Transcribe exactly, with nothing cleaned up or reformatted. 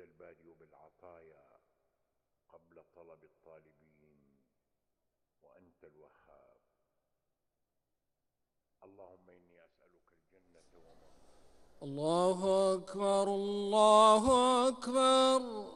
البادئ بالعطايا قبل طلب الطالبين، وأنت الوهاب. اللهم إني أسألك الجنة وما الله أكبر الله أكبر.